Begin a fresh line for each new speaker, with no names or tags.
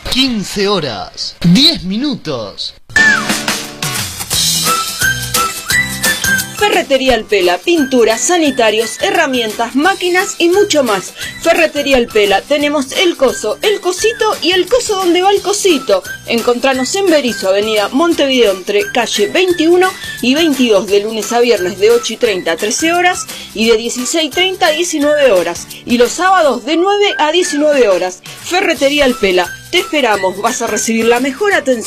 15 horas, 10 minutos.
Ferretería El Pela, pinturas, sanitarios, herramientas, máquinas y mucho más. Ferretería El Pela, tenemos el coso, el cosito y el coso donde va el cosito. Encontranos en Berisso, avenida Montevideo, entre calle 21 y 22, de lunes a viernes de 8:30 a 13 horas y de 16:30 a 19 horas. Y los sábados de 9 a 19 horas. Ferretería El Pela, te esperamos, vas a recibir la mejor atención.